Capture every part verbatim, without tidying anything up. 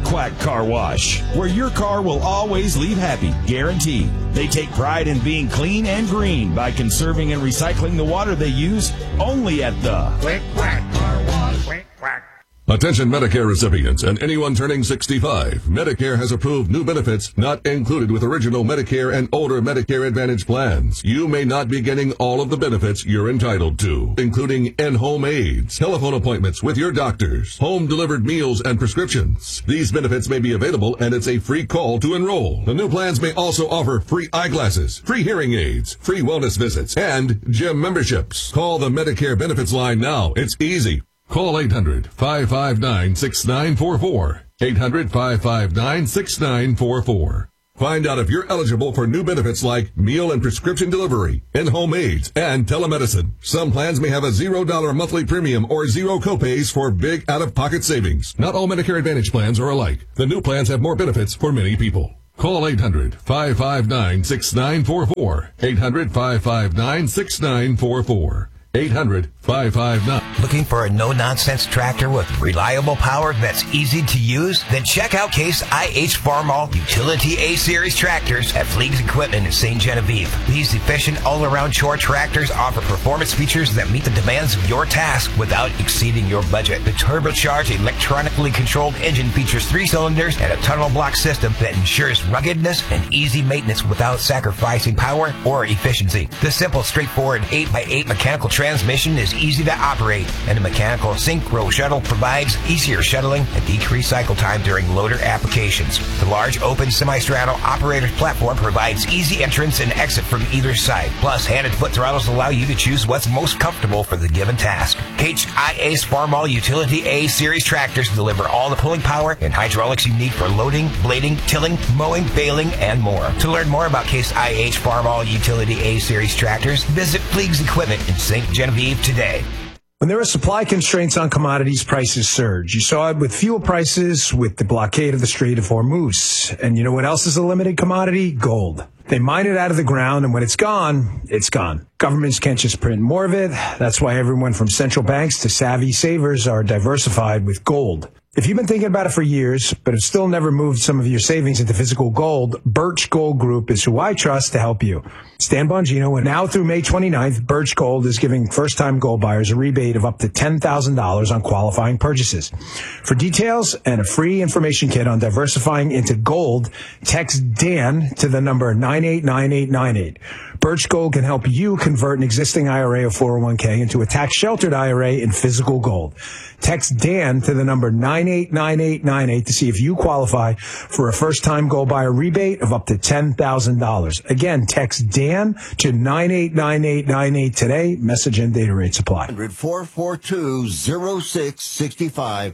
Quack Car Wash, where your car will always leave happy, guaranteed. They take pride in being clean and green by conserving and recycling the water they use only at the Quick Quack Car Wash. Quick Quack. Attention Medicare recipients and anyone turning sixty-five. Medicare has approved new benefits not included with original Medicare and older Medicare Advantage plans. You may not be getting all of the benefits you're entitled to, including in-home aids, telephone appointments with your doctors, home-delivered meals and prescriptions. These benefits may be available and it's a free call to enroll. The new plans may also offer free eyeglasses, free hearing aids, free wellness visits, and gym memberships. Call the Medicare benefits line now. It's easy. Call eight hundred, five five nine, six nine four four. eight hundred, five five nine, six nine four four. Find out if you're eligible for new benefits like meal and prescription delivery, in-home aids, and telemedicine. Some plans may have a zero dollar monthly premium or zero copays for big out-of-pocket savings. Not all Medicare Advantage plans are alike. The new plans have more benefits for many people. Call eight hundred, five five nine, six nine four four. eight hundred, five five nine, six nine four four. eight hundred, five five nine. Looking for a no-nonsense tractor with reliable power that's easy to use? Then check out Case I H Farmall Utility A-Series tractors at Fleegs Equipment in Saint Genevieve. These efficient all-around chore tractors offer performance features that meet the demands of your task without exceeding your budget. The turbocharged, electronically controlled engine features three cylinders and a tunnel block system that ensures ruggedness and easy maintenance without sacrificing power or efficiency. The simple, straightforward eight by eight mechanical transmission is easy to operate, and the mechanical synchro shuttle provides easier shuttling and decreased cycle time during loader applications. The large open semi-straddle operator's platform provides easy entrance and exit from either side. Plus, handed foot throttles allow you to choose what's most comfortable for the given task. H I Ace Farmall Utility A-Series tractors deliver all the pulling power and hydraulics you need for loading, blading, tilling, mowing, baling, and more. To learn more about Case I H Farmall Utility A-Series tractors, visit Fleegs Equipment in Saint Genevieve today. When there are supply constraints on commodities, prices surge. You saw it with fuel prices, with the blockade of the Strait of Hormuz. And you know what else is a limited commodity? Gold. They mine it out of the ground, and when it's gone, it's gone. Governments can't just print more of it. That's why everyone from central banks to savvy savers are diversified with gold. If you've been thinking about it for years, but have still never moved some of your savings into physical gold, Birch Gold Group is who I trust to help you. Stan Bongino, and now through May twenty-ninth, Birch Gold is giving first-time gold buyers a rebate of up to ten thousand dollars on qualifying purchases. For details and a free information kit on diversifying into gold, text Dan to the number nine eight nine eight nine eight. Birch Gold can help you convert an existing I R A or four oh one k into a tax-sheltered I R A in physical gold. Text Dan to the number nine eight nine eight nine eight to see if you qualify for a first-time gold buyer rebate of up to ten thousand dollars. Again, text Dan to nine eight nine eight nine eight today. Message and data rate supply. one hundred, four four two, oh six six five.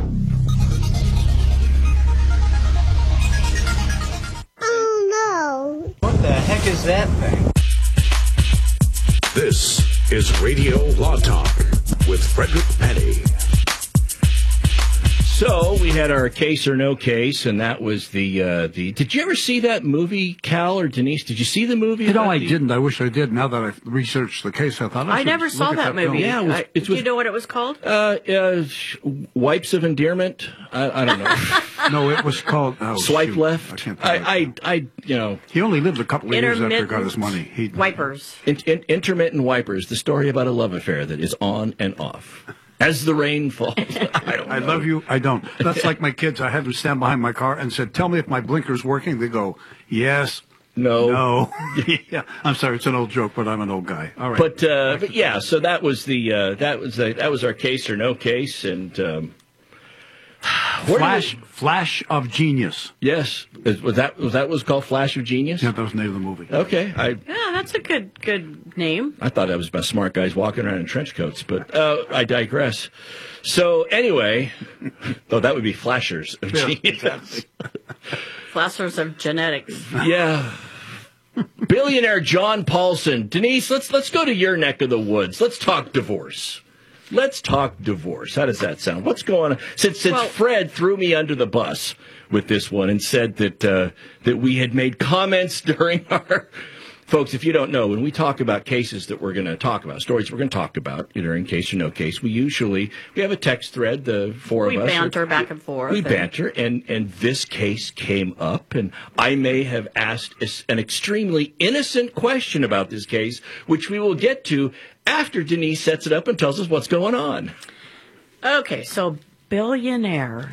Oh, no. What the heck is that thing? This is Radio Law Talk with Frederick Petty. So we had our case or no case, and that was the uh, the. Did you ever see that movie, Cal or Denise? Did you see the movie? No, I the, didn't. I wish I did. Now that I've researched the case, I thought I, I should never look saw at that, that movie. Yeah, it was, I, it do was, you know what it was called? Uh, uh, Wipes of Endearment. I, I don't know. No, it was called oh, Swipe shoot. Left. I can't. I, I, I, you know. He only lived a couple of years after he got his money. He, Wipers. In, in, intermittent Wipers. The story about a love affair that is on and off. As the rain falls. I don't know. I love you. I don't. That's like my kids. I had them stand behind my car and said, "Tell me if my blinker's working." They go, "Yes." No. No. Yeah. I'm sorry. It's an old joke, but I'm an old guy. All right. But, uh, but yeah, so that was the, uh, that was the, that was our case or no case. And, um, Flash, Flash of Genius. Yes. Was that, was that was called Flash of Genius? Yeah, that was the name of the movie. Okay. I, Yeah, that's a good good name. I thought that was about smart guys walking around in trench coats, but, uh, I digress. So anyway, oh, that would be Flashers of Yeah, Genius. exactly. Flashers of genetics. Yeah. Billionaire John Paulson. Denise, let's let's go to your neck of the woods. Let's talk divorce. Let's talk divorce. How does that sound? What's going on? Since since Well, Fred threw me under the bus with this one and said that uh, that we had made comments during our Folks, if you don't know, when we talk about cases that we're going to talk about, stories we're going to talk about, either in case or no case, we usually, we have a text thread, the four we of us. We banter are, back and forth. We and... banter, and, and this case came up, and I may have asked an extremely innocent question about this case, which we will get to after Denise sets it up and tells us what's going on. Okay, so billionaire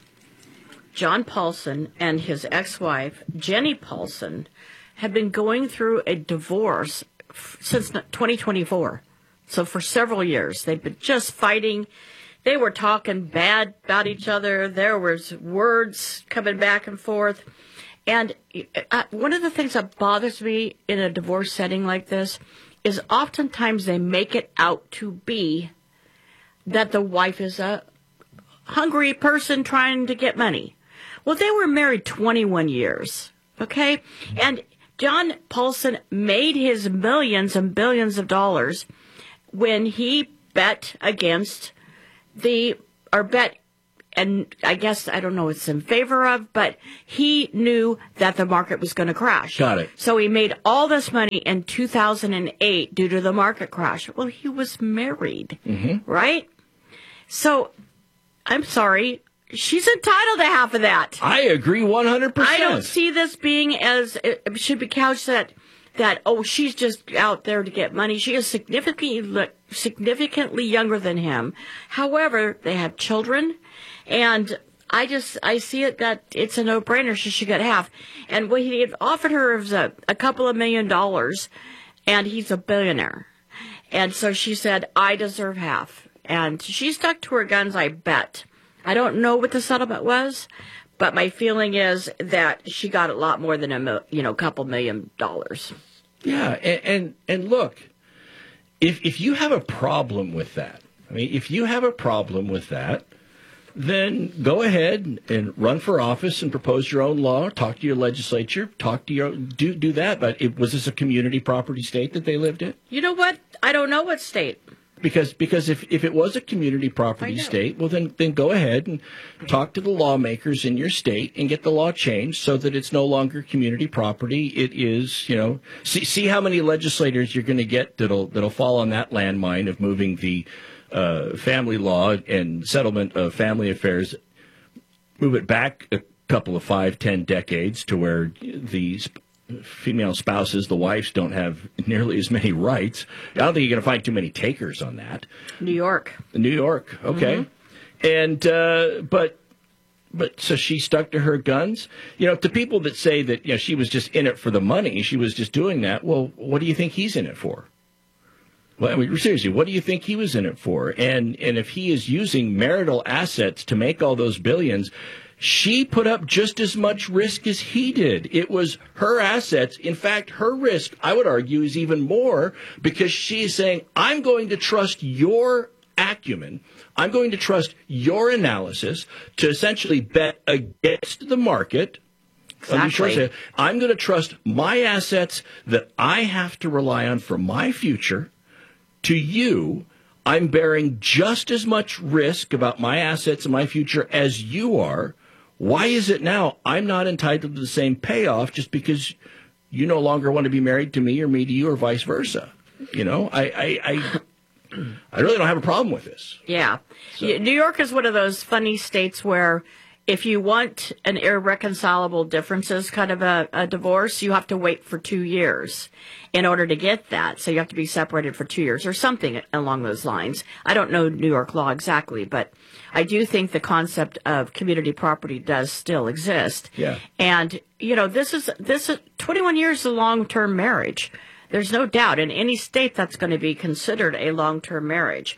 John Paulson and his ex-wife, Jenny Paulson, have been going through a divorce f- since twenty twenty-four. So for several years, they've been just fighting. They were talking bad about each other. There was words coming back and forth. And uh, one of the things that bothers me in a divorce setting like this is oftentimes they make it out to be that the wife is a hungry person trying to get money. Well, they were married twenty-one years, okay? And John Paulson made his millions and billions of dollars when he bet against the, or bet, and I guess, I don't know what it's in favor of, but he knew that the market was going to crash. Got it. So he made all this money in two thousand eight due to the market crash. Well, he was married, mm-hmm. right? So, I'm sorry. She's entitled to half of that. I agree one hundred percent. I don't see this being as, it should be couched that, that, oh, she's just out there to get money. She is significantly, significantly younger than him. However, they have children, and I just, I see it that it's a no-brainer. She should get half. And what he had offered her was a, a couple of million dollars, and he's a billionaire. And so she said, I deserve half. And she stuck to her guns, I bet. I don't know what the settlement was, but my feeling is that she got a lot more than a mil, you know, couple million dollars. Yeah, and, and and look, if if you have a problem with that, I mean, if you have a problem with that, then go ahead and run for office and propose your own law. Talk to your legislature. Talk to your do do that. But it, was this a community property state that they lived in? You know what? I don't know what state. Because because if, if it was a community property state, well, then, then go ahead and talk to the lawmakers in your state and get the law changed so that it's no longer community property. It is, you know, see see how many legislators you're going to get that'll that'll fall on that landmine of moving the uh, family law and settlement of family affairs, move it back a couple of five, ten decades to where the female spouses, the wives, don't have nearly as many rights. I don't think you're going to find too many takers on that. New York. New York, okay. Mm-hmm. And, uh, but, but, so she stuck to her guns. You know, to people that say that, you know, she was just in it for the money, she was just doing that, well, what do you think he's in it for? Well, I mean, seriously, what do you think he was in it for? And, and if he is using marital assets to make all those billions, she put up just as much risk as he did. It was her assets. In fact, her risk, I would argue, is even more because she's saying, I'm going to trust your acumen. I'm going to trust your analysis to essentially bet against the market. Exactly. I'm going to trust my assets that I have to rely on for my future to you. I'm bearing just as much risk about my assets and my future as you are. Why is it now I'm not entitled to the same payoff just because you no longer want to be married to me or me to you or vice versa? You know, I I, I, I really don't have a problem with this. Yeah. So. New York is one of those funny states where if you want an irreconcilable differences kind of a, a divorce, you have to wait for two years in order to get that. So you have to be separated for two years or something along those lines. I don't know New York law exactly, but I do think the concept of community property does still exist. Yeah. And, you know, this is, this is twenty-one years is a long-term marriage. There's no doubt in any state that's going to be considered a long-term marriage.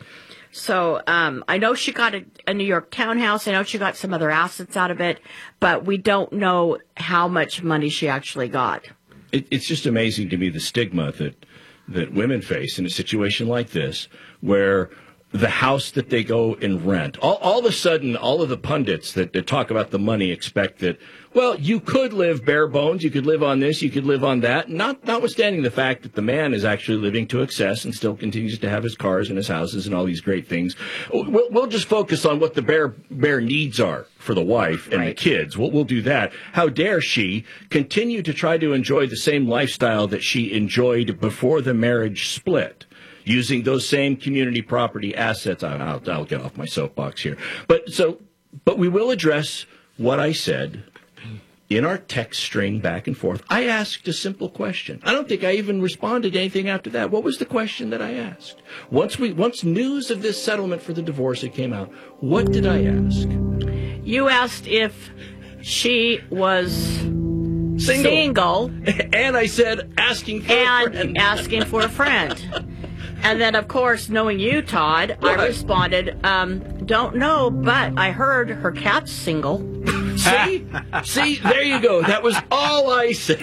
So um, I know she got a, a New York townhouse. I know she got some other assets out of it, but we don't know how much money she actually got. It, it's just amazing to me the stigma that that women face in a situation like this, where the house that they go and rent. All, all of a sudden, all of the pundits that, that talk about the money expect that, well, you could live bare bones, you could live on this, you could live on that, not notwithstanding the fact that the man is actually living to excess and still continues to have his cars and his houses and all these great things. We'll, we'll just focus on what the bare, bare needs are for the wife and right. the kids. We'll, we'll do that. How dare she continue to try to enjoy the same lifestyle that she enjoyed before the marriage split? Using those same community property assets. I'll, I'll get off my soapbox here. But so, but we will address what I said in our text string back and forth. I asked a simple question. I don't think I even responded to anything after that. What was the question that I asked? Once we, once news of this settlement for the divorce had came out, what did I ask? You asked if she was single, single and I said asking for and a friend. asking for a friend. And then, of course, knowing you, Todd, what? I responded, um, don't know, but I heard her cat's single. See? See? There you go. That was all I said.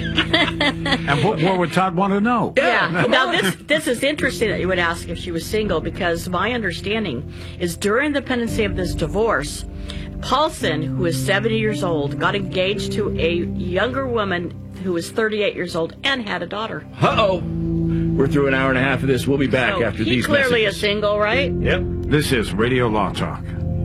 And what more would Todd want to know? Yeah. yeah. Now, this this is interesting that you would ask if she was single, because my understanding is during the pendency of this divorce, Paulson, who is seventy years old, got engaged to a younger woman who was thirty-eight years old and had a daughter. Uh-oh. We're through an hour and a half of this. We'll be back so after he these clearly messages. is single, right? Yep. This is Radio Law Talk.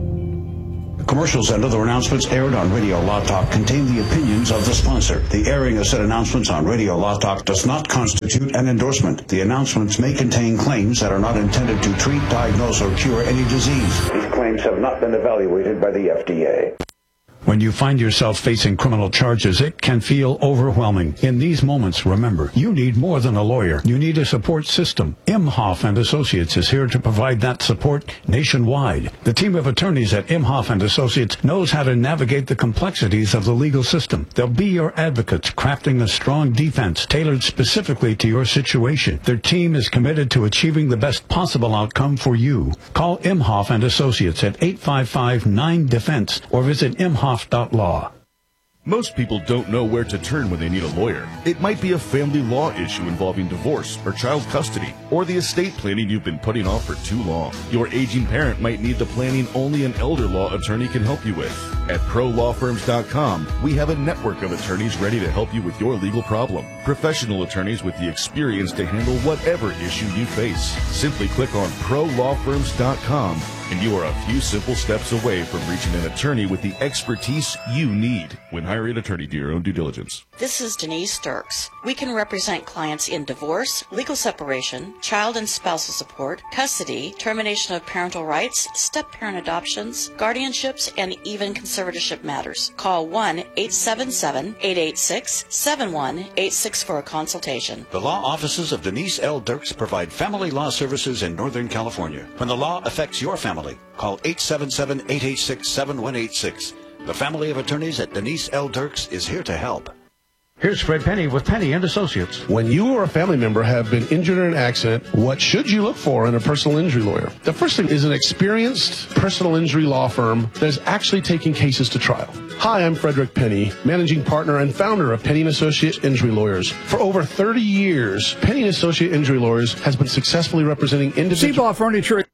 Commercials and other announcements aired on Radio Law Talk contain the opinions of the sponsor. The airing of said announcements on Radio Law Talk does not constitute an endorsement. The announcements may contain claims that are not intended to treat, diagnose, or cure any disease. These claims have not been evaluated by the F D A. When you find yourself facing criminal charges, it can feel overwhelming. In these moments, remember, you need more than a lawyer. You need a support system. Imhoff and Associates is here to provide that support nationwide. The team of attorneys at Imhoff and Associates knows how to navigate the complexities of the legal system. They'll be your advocates, crafting a strong defense tailored specifically to your situation. Their team is committed to achieving the best possible outcome for you. Call Imhoff and Associates at eight five five nine defense or visit imhoff dot law. Most people don't know where to turn when they need a lawyer. It might be a family law issue involving divorce or child custody, or the estate planning you've been putting off for too long. Your aging parent might need the planning only an elder law attorney can help you with. At pro law firms dot com, we have a network of attorneys ready to help you with your legal problem. Professional attorneys with the experience to handle whatever issue you face. Simply click on pro law firms dot com and you are a few simple steps away from reaching an attorney with the expertise you need. When hiring an attorney, do your own due diligence. This is Denise Dirks. We can represent clients in divorce, legal separation, child and spousal support, custody, termination of parental rights, step-parent adoptions, guardianships, and even conservatorship matters. Call one eight seven seven, eight eight six, seven one eight six for a consultation. The law offices of Denise L. Dirks provide family law services in Northern California. When the law affects your family, call eight seven seven, eight eight six, seven one eight six. The family of attorneys at Denise L. Dirks is here to help. Here's Fred Penny with Penny and Associates. When you or a family member have been injured in an accident, what should you look for in a personal injury lawyer? The first thing is an experienced personal injury law firm that is actually taking cases to trial. Hi, I'm Frederick Penny, managing partner and founder of Penny and Associates Injury Lawyers. For over thirty years, Penny and Associates Injury Lawyers has been successfully representing individuals. Seabaugh Furniture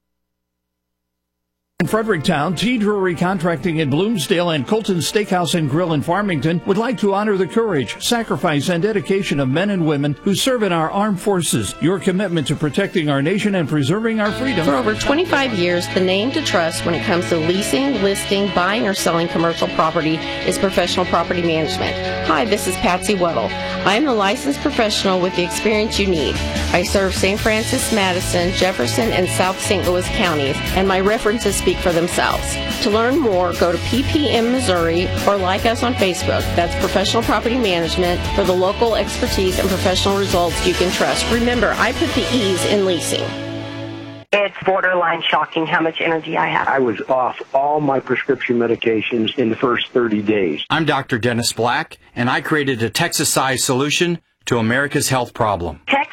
in Fredericktown, T. Drury Contracting in Bloomsdale, and Colton's Steakhouse and Grill in Farmington would like to honor the courage, sacrifice, and dedication of men and women who serve in our armed forces. Your commitment to protecting our nation and preserving our freedom. For over twenty-five years, the name to trust when it comes to leasing, listing, buying, or selling commercial property is Professional Property Management. Hi, this is Patsy Weddle. I am the licensed professional with the experience you need. I serve Saint Francis, Madison, Jefferson, and South Saint Louis counties, and my references speak for themselves. To learn more, go to P P M Missouri or like us on Facebook. That's Professional Property Management for the local expertise and professional results you can trust. Remember, I put the E's in leasing. It's borderline shocking how much energy I have. I was off all my prescription medications in the first thirty days. I'm Doctor Dennis Black, and I created a Texas-sized solution to America's health problem. Texas Soup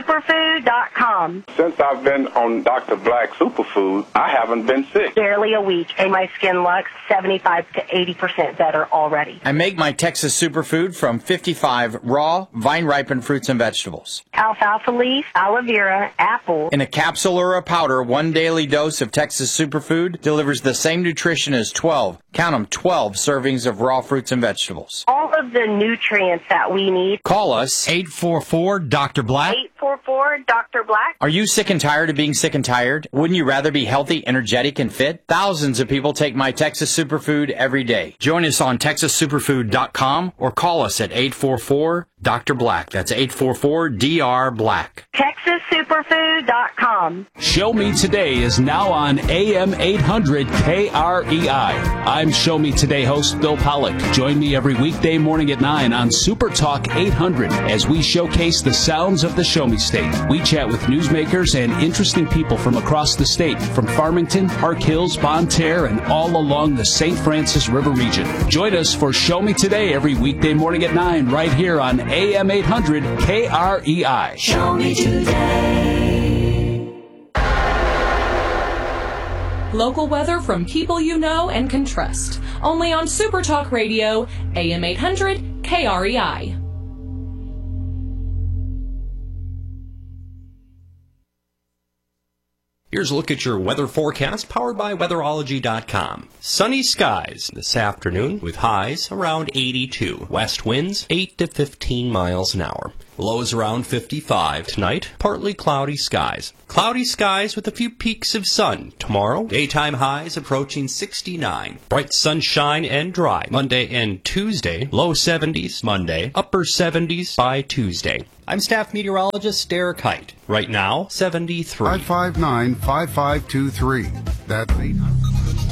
superfood dot com. Since I've been on Doctor Black Superfood, I haven't been sick. Barely a week, and my skin looks seventy-five to eighty percent better already. I make my Texas Superfood from fifty-five raw, vine-ripened fruits and vegetables. Alfalfa leaf, aloe vera, apple. In a capsule or a powder, one daily dose of Texas Superfood delivers the same nutrition as twelve, count them, twelve servings of raw fruits and vegetables. All of the nutrients that we need. Call us eight four four, Doctor Black. eight four four, Doctor Black. Are you sick and tired of being sick and tired? Wouldn't you rather be healthy, energetic, and fit? Thousands of people take my Texas Superfood every day. Join us on texas superfood dot com or call us at eight four four, Doctor Black. That's eight four four, D R Black. texas superfood dot com. Show Me Today is now on A M eight hundred K R E I. I'm Show Me Today host Bill Pollock. Join me every weekday morning at nine on Super Talk eight hundred as we showcase the sounds of the Show Me State. We chat with newsmakers and interesting people from across the state, from Farmington, Park Hills, Bonne Terre, and all along the Saint Francis River region. Join us for Show Me Today every weekday morning at nine right here on A M eight hundred K R E I. Show me today. Local weather from people you know and can trust. Only on Super Talk Radio, A M eight hundred K R E I. Here's a look at your weather forecast powered by weatherology dot com. Sunny skies this afternoon with highs around eighty-two. West winds eight to fifteen miles an hour. Lows around fifty-five tonight. Partly cloudy skies. Cloudy skies with a few peaks of sun. Tomorrow, daytime highs approaching sixty-nine. Bright sunshine and dry. Monday and Tuesday, low seventies. Monday, upper seventies by Tuesday. I'm staff meteorologist Derek Height. Right now, seventy-three. five five nine, five five two three. That's eight hundred.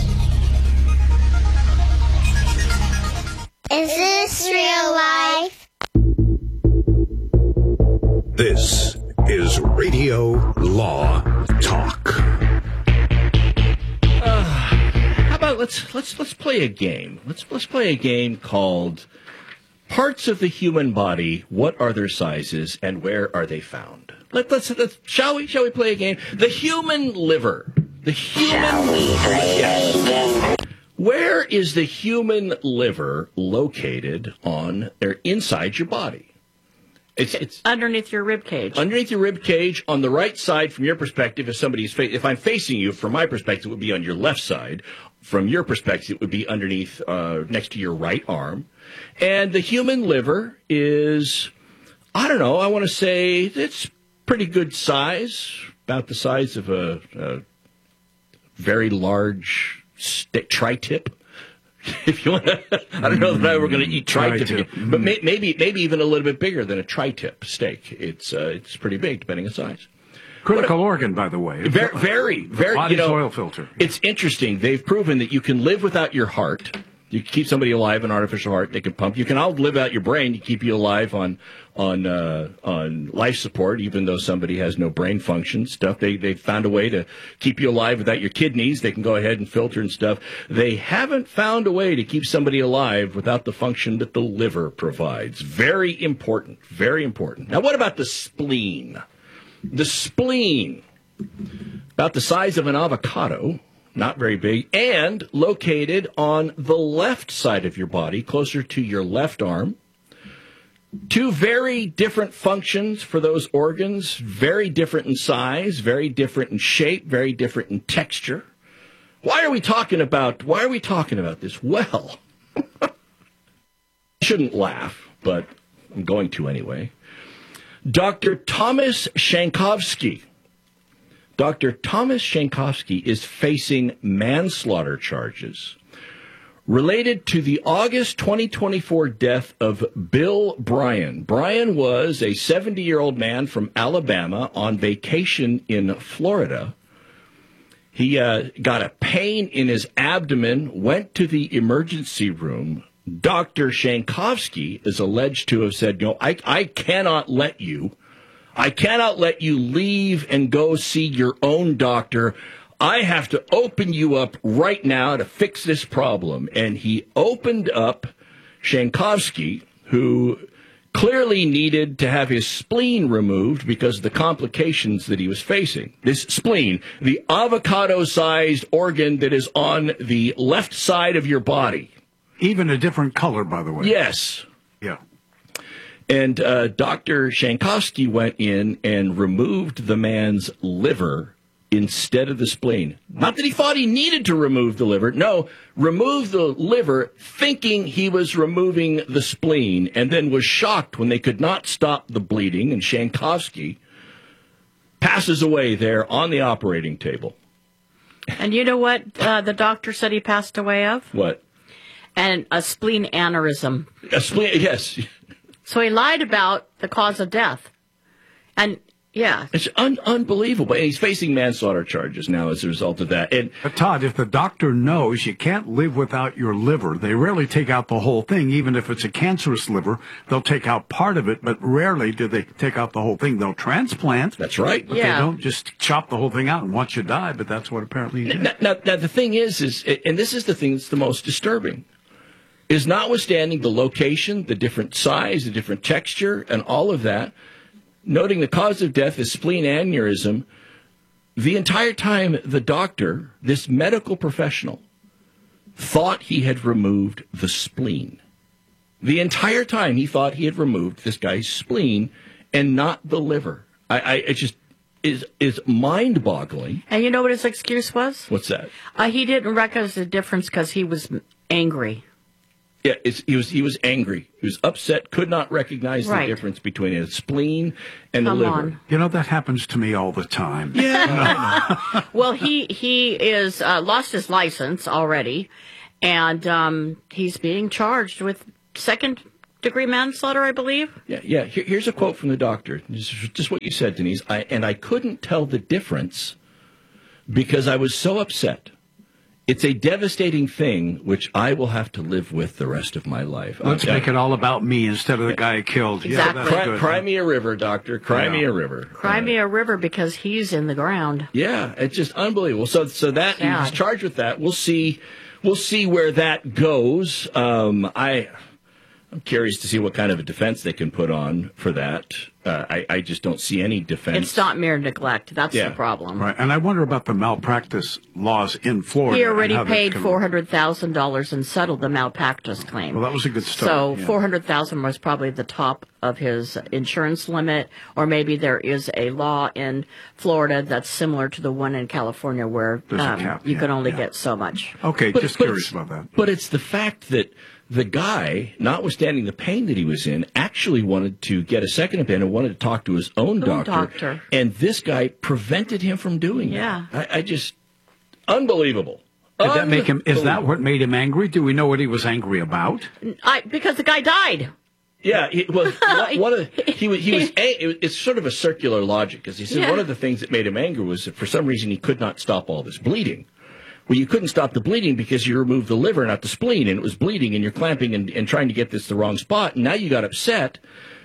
Is this real life? This is Radio Law Talk. Uh, how about let's let's let's play a game. Let's let's play a game called Parts of the Human Body. What are their sizes and where are they found? Let, let's let's shall we shall we play a game? The human liver. The human liver. Where is the human liver located on or inside your body? It's, it's underneath your rib cage. Underneath your rib cage, on the right side, from your perspective, if somebody's fa- if I'm facing you, from my perspective, it would be on your left side. From your perspective, it would be underneath, uh, next to your right arm. And the human liver is, I don't know, I want to say it's pretty good size, about the size of a, a very large st- tri-tip. If you want to, I don't know if we're going to eat tri-tip, tri-tip. but may, maybe maybe even a little bit bigger than a tri-tip steak. It's uh, it's pretty big, depending on size. Critical what, organ, by the way. Very, very, very. Body's you know, oil filter. It's interesting. They've proven that you can live without your heart. You can keep somebody alive, an artificial heart they can pump. You can all live out your brain. You keep you alive on on uh, on life support, even though somebody has no brain function stuff. They they found a way to keep you alive without your kidneys. They can go ahead and filter and stuff. They haven't found a way to keep somebody alive without the function that the liver provides. Very important. Very important. Now, what about the spleen? The spleen, about the size of an avocado. Not very big, and located on the left side of your body, closer to your left arm. Two very different functions for those organs, very different in size, very different in shape, very different in texture. Why are we talking about, why are we talking about this? Well, I shouldn't laugh, but I'm going to anyway. Doctor Thomas Shankowski. Doctor Thomas Shankowski is facing manslaughter charges related to the August twenty twenty-four death of Bill Bryan. Bryan was a seventy-year-old man from Alabama on vacation in Florida. He uh, got a pain in his abdomen, went to the emergency room. Doctor Shankowski is alleged to have said, "No, I, I cannot let you I cannot let you leave and go see your own doctor. I have to open you up right now to fix this problem." And he opened up Shankowski, who clearly needed to have his spleen removed because of the complications that he was facing. This spleen, the avocado-sized organ that is on the left side of your body. Even a different color, by the way. Yes. Yeah. And uh, Doctor Shankowski went in and removed the man's liver instead of the spleen. Not that he thought he needed to remove the liver. No, removed the liver thinking he was removing the spleen, and then was shocked when they could not stop the bleeding, and Shankowski passes away there on the operating table. And you know what uh, the doctor said he passed away of? What? And a spleen aneurysm. A spleen, yes. So he lied about the cause of death. And, yeah. It's un- unbelievable. And he's facing manslaughter charges now as a result of that. And But Todd, if the doctor knows you can't live without your liver, they rarely take out the whole thing. Even if it's a cancerous liver, they'll take out part of it, but rarely do they take out the whole thing. They'll transplant. That's right. But Yeah. they don't just chop the whole thing out and watch you die, but that's what apparently he did. now, now, now, the thing is, is, and this is the thing that's the most disturbing, is notwithstanding the location, the different size, the different texture, and all of that, noting the cause of death is spleen aneurysm, the entire time the doctor, this medical professional, thought he had removed the spleen. The entire time he thought he had removed this guy's spleen and not the liver. I, I it just is is mind-boggling. And you know what his excuse was? What's that? Uh, he didn't recognize the difference because he was angry. Yeah, it's, he was he was angry. He was upset, could not recognize Right. the difference between a spleen and Come the liver. on. You know, that happens to me all the time. Yeah. Well, he he is uh, lost his license already, and um, he's being charged with second degree manslaughter, I believe. Yeah, yeah. Here, here's a quote from the doctor. Just, just what you said, Denise. I, and I couldn't tell the difference because I was so upset. It's a devastating thing which I will have to live with the rest of my life. Let's Okay. make it all about me instead of the guy I killed. Exactly. Yeah, that's Cry, good. cry me a river, doctor. Cry Yeah. me a river. Cry me a river because he's in the ground. Yeah, it's just unbelievable. So, so that Sad. he's charged with that. We'll see. We'll see where that goes. Um, I, I'm curious to see what kind of a defense they can put on for that. Uh, I, I just don't see any defense. It's not mere neglect. That's Yeah. the problem. Right, and I wonder about the malpractice laws in Florida. He and already how that's paid gonna- four hundred thousand dollars and settled the malpractice claim. Well, that was a good start. So yeah. four hundred thousand was probably the top of his insurance limit, or maybe there is a law in Florida that's similar to the one in California where There's a um, cap, you yeah, can only yeah. get so much. Okay, But- just but curious it's- about that. But it's the fact that the guy, notwithstanding the pain that he was in, actually wanted to get a second opinion and wanted to talk to his own Own doctor. doctor. And this guy prevented him from doing Yeah. that. I, I just, unbelievable. Did that make him? Is that Unbelievable. what made him angry? Do we know what he was angry about? I, because the guy died. Yeah, he, well, one- one of the, he was he was a, it- it's sort of a circular logic because he said Yeah. one of the things that made him angry was that for some reason he could not stop all this bleeding. Well, you couldn't stop the bleeding because you removed the liver, not the spleen, and it was bleeding, and you're clamping and, and trying to get this the wrong spot, and now you got upset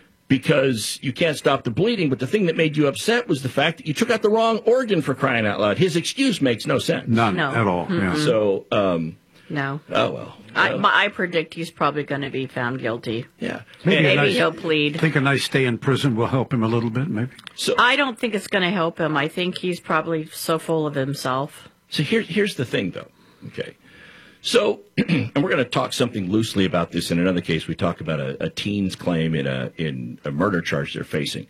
because you can't stop the bleeding. But the thing that made you upset was the fact that you took out the wrong organ, for crying out loud. His excuse makes no sense. None No. at all. Yeah. Mm-mm. So, um, No. oh well. I, Uh, but I predict he's probably going to be found guilty. yeah. Maybe, Maybe a nice, he'll plead. think a nice stay in prison will help him a little bit, maybe. So, I don't think it's going to help him. I think he's probably so full of himself. So here, here's the thing, though. Okay. So, and we're going to talk something loosely about this in another case. We talk about a, a teen's claim in a in a murder charge they're facing.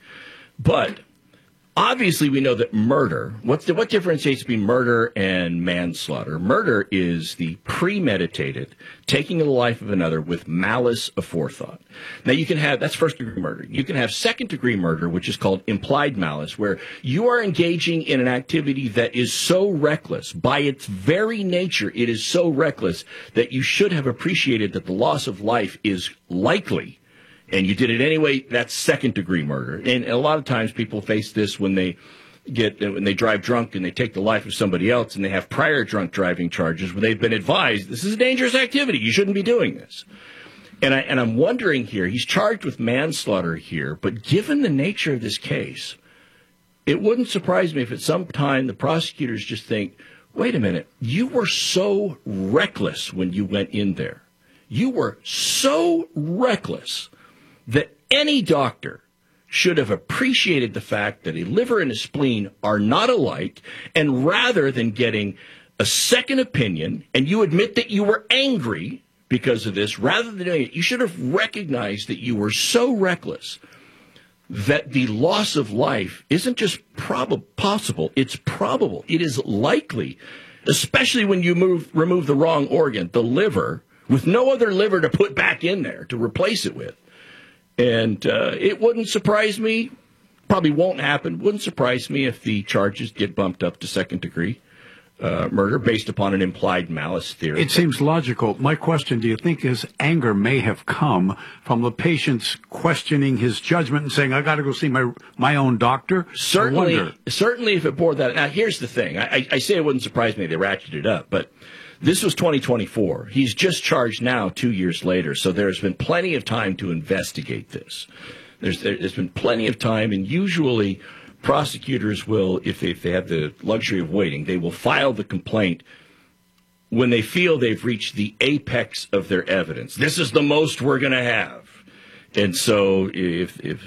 But obviously, we know that murder. What's the, what differentiates between murder and manslaughter? Murder is the premeditated taking of the life of another with malice aforethought. Now, you can have that's first degree murder. You can have second degree murder, which is called implied malice, where you are engaging in an activity that is so reckless by its very nature. It is so reckless that you should have appreciated that the loss of life is likely. And you did it anyway, that's second degree murder. And a lot of times people face this when they get when they drive drunk and they take the life of somebody else and they have prior drunk driving charges where they've been advised this is a dangerous activity, you shouldn't be doing this. And I and I'm wondering here, he's charged with manslaughter here, but given the nature of this case, it wouldn't surprise me if at some time the prosecutors just think, wait a minute, you were so reckless when you went in there. You were so reckless that any doctor should have appreciated the fact that a liver and a spleen are not alike, and rather than getting a second opinion, and you admit that you were angry because of this, rather than doing it, you should have recognized that you were so reckless that the loss of life isn't just prob- possible, it's probable. It is likely, especially when you move, remove the wrong organ, the liver, with no other liver to put back in there to replace it with. And uh, it wouldn't surprise me, probably won't happen, wouldn't surprise me if the charges get bumped up to second degree uh, murder based upon an implied malice theory. It seems logical. My question, do you think his anger may have come from the patient's questioning his judgment and saying, I got to go see my my own doctor? Certainly, certainly if it bore that. Now, here's the thing. I, I say it wouldn't surprise me they ratcheted it up, but this was twenty twenty-four. He's just charged now two years later, so there's been plenty of time to investigate this. There's, there's been plenty of time, and usually prosecutors will, if they, if they have the luxury of waiting, they will file the complaint when they feel they've reached the apex of their evidence. This is the most we're going to have. And so if... if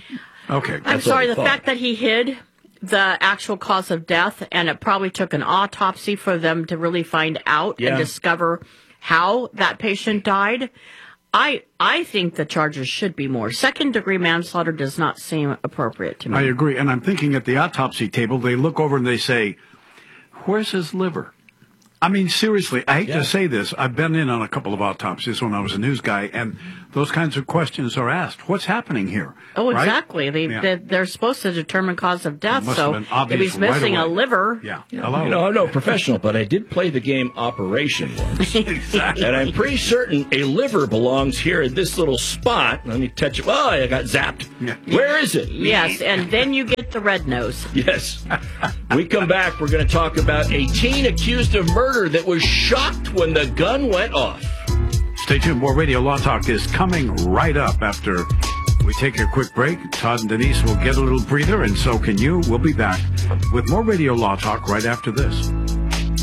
okay, I'm sorry, the fact that he hid the actual cause of death, and it probably took an autopsy for them to really find out Yeah. and discover how that patient died. I I think the charges should be more. Second degree manslaughter does not seem appropriate to me. I agree. And I'm thinking at the autopsy table, they look over and they say, where's his liver? I mean, seriously, I hate Yeah. to say this. I've been in on a couple of autopsies when I was a news guy, and those kinds of questions are asked. What's happening here? Oh, Right? exactly. They, Yeah. they, they're supposed to determine cause of death. Must So have been obvious if he's right missing a away. liver, Yeah. You Hello. know, I'm no professional, but I did play the game Operation once. Exactly. And I'm pretty certain a liver belongs here in this little spot. Let me touch it. Oh, I got zapped. Yeah. Where is it? yes, and then you get the red nose. Yes. We come back, we're going to talk about a teen accused of murder that was shocked when the gun went off. Stay tuned. More Radio Law Talk is coming right up after we take a quick break. Todd and Denise will get a little breather, and so can you. We'll be back with more Radio Law Talk right after this.